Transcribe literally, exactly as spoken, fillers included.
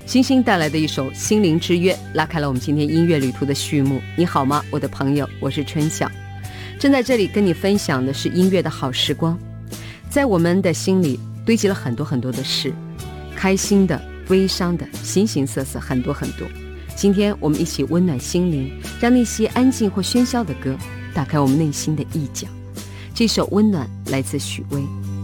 星星带来的一首《心灵之约》拉开了我们今天音乐旅途的序幕。你好吗，我的朋友，我是春晓，正在这里跟你分享的是音乐的好时光。在我们的心里堆积了很多很多的事，开心的、悲伤的，形形色色，很多很多。今天我们一起温暖心灵，让那些安静或喧嚣的歌打开我们内心的一角。这首《温暖》来自许巍。